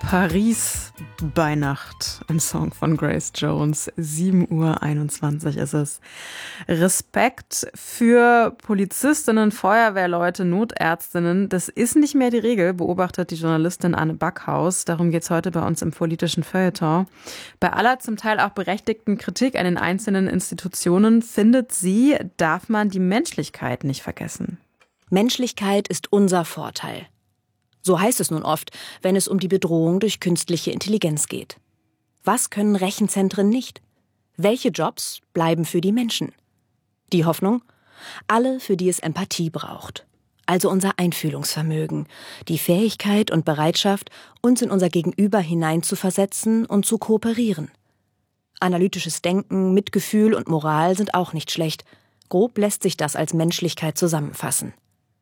Paris bei Nacht, ein Song von Grace Jones, 7:21 Uhr ist es. Respekt für Polizistinnen, Feuerwehrleute, Notärztinnen, das ist nicht mehr die Regel, beobachtet die Journalistin Anne Backhaus. Darum geht es heute bei uns im politischen Feuilleton. Bei aller zum Teil auch berechtigten Kritik an den einzelnen Institutionen, findet sie, darf man die Menschlichkeit nicht vergessen. Menschlichkeit ist unser Vorteil. So heißt es nun oft, wenn es um die Bedrohung durch künstliche Intelligenz geht. Was können Rechenzentren nicht? Welche Jobs bleiben für die Menschen? Die Hoffnung? Alle, für die es Empathie braucht. Also unser Einfühlungsvermögen, die Fähigkeit und Bereitschaft, uns in unser Gegenüber hineinzuversetzen und zu kooperieren. Analytisches Denken, Mitgefühl und Moral sind auch nicht schlecht. Grob lässt sich das als Menschlichkeit zusammenfassen.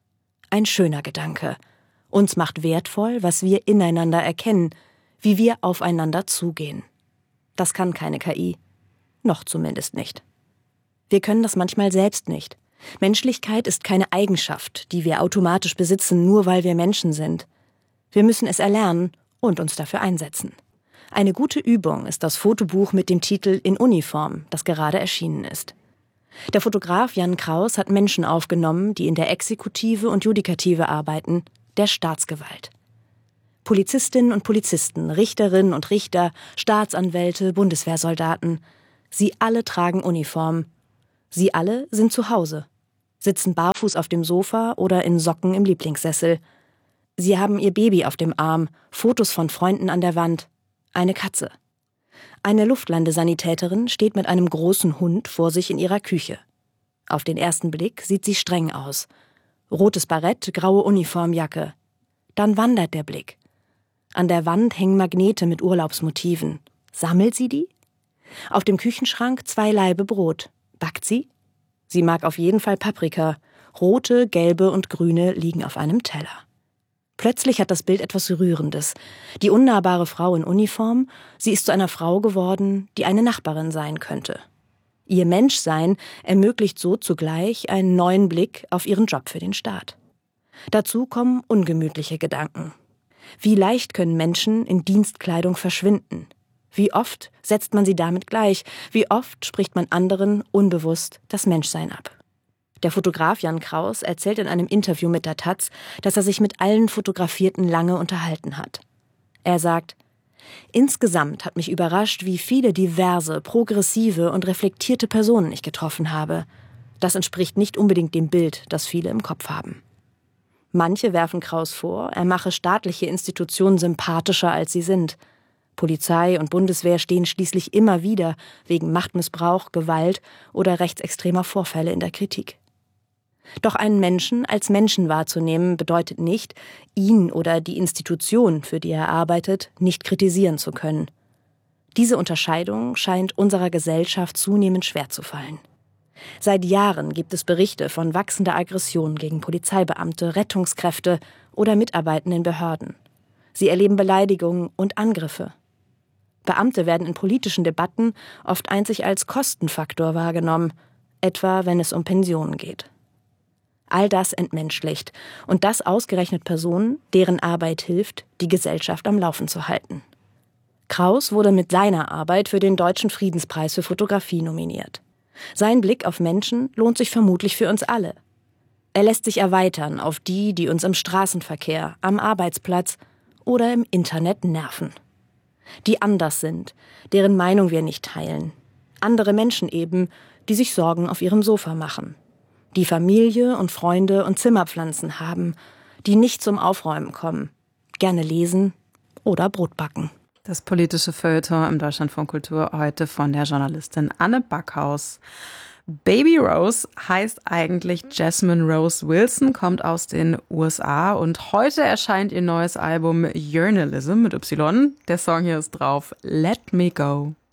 Ein schöner Gedanke. Uns macht wertvoll, was wir ineinander erkennen, wie wir aufeinander zugehen. Das kann keine KI. Noch zumindest nicht. Wir können das manchmal selbst nicht. Menschlichkeit ist keine Eigenschaft, die wir automatisch besitzen, nur weil wir Menschen sind. Wir müssen es erlernen und uns dafür einsetzen. Eine gute Übung ist das Fotobuch mit dem Titel »In Uniform«, das gerade erschienen ist. Der Fotograf Jan Kraus hat Menschen aufgenommen, die in der Exekutive und Judikative arbeiten, der Staatsgewalt. Polizistinnen und Polizisten, Richterinnen und Richter, Staatsanwälte, Bundeswehrsoldaten. Sie alle tragen Uniform. Sie alle sind zu Hause, sitzen barfuß auf dem Sofa oder in Socken im Lieblingssessel. Sie haben ihr Baby auf dem Arm, Fotos von Freunden an der Wand, eine Katze. Eine Luftlandesanitäterin steht mit einem großen Hund vor sich in ihrer Küche. Auf den ersten Blick sieht sie streng aus. Rotes Barett, graue Uniformjacke. Dann wandert der Blick. An der Wand hängen Magnete mit Urlaubsmotiven. Sammelt sie die? Auf dem Küchenschrank 2 Laibe Brot. Backt sie? Sie mag auf jeden Fall Paprika. Rote, gelbe und grüne liegen auf einem Teller. Plötzlich hat das Bild etwas Rührendes. Die unnahbare Frau in Uniform, sie ist zu einer Frau geworden, die eine Nachbarin sein könnte. Ihr Menschsein ermöglicht so zugleich einen neuen Blick auf ihren Job für den Staat. Dazu kommen ungemütliche Gedanken. Wie leicht können Menschen in Dienstkleidung verschwinden? Wie oft setzt man sie damit gleich? Wie oft spricht man anderen unbewusst das Menschsein ab? Der Fotograf Jan Kraus erzählt in einem Interview mit der taz, dass er sich mit allen Fotografierten lange unterhalten hat. Er sagt: Insgesamt hat mich überrascht, wie viele diverse, progressive und reflektierte Personen ich getroffen habe. Das entspricht nicht unbedingt dem Bild, das viele im Kopf haben. Manche werfen Kraus vor, er mache staatliche Institutionen sympathischer, als sie sind. Polizei und Bundeswehr stehen schließlich immer wieder wegen Machtmissbrauch, Gewalt oder rechtsextremer Vorfälle in der Kritik. Doch einen Menschen als Menschen wahrzunehmen, bedeutet nicht, ihn oder die Institution, für die er arbeitet, nicht kritisieren zu können. Diese Unterscheidung scheint unserer Gesellschaft zunehmend schwer zu fallen. Seit Jahren gibt es Berichte von wachsender Aggression gegen Polizeibeamte, Rettungskräfte oder Mitarbeitende in Behörden. Sie erleben Beleidigungen und Angriffe. Beamte werden in politischen Debatten oft einzig als Kostenfaktor wahrgenommen, etwa wenn es um Pensionen geht. All das entmenschlicht, und das ausgerechnet Personen, deren Arbeit hilft, die Gesellschaft am Laufen zu halten. Kraus wurde mit seiner Arbeit für den Deutschen Friedenspreis für Fotografie nominiert. Sein Blick auf Menschen lohnt sich vermutlich für uns alle. Er lässt sich erweitern auf die, die uns im Straßenverkehr, am Arbeitsplatz oder im Internet nerven. Die anders sind, deren Meinung wir nicht teilen. Andere Menschen eben, die sich Sorgen auf ihrem Sofa machen. Die Familie und Freunde und Zimmerpflanzen haben, die nicht zum Aufräumen kommen, gerne lesen oder Brot backen. Das politische Feuilleton im Deutschlandfunk Kultur heute von der Journalistin Anne Backhaus. Baby Rose heißt eigentlich Jasmine Rose Wilson, kommt aus den USA und heute erscheint ihr neues Album Journalism mit Y. Der Song hier ist drauf, Let Me Go.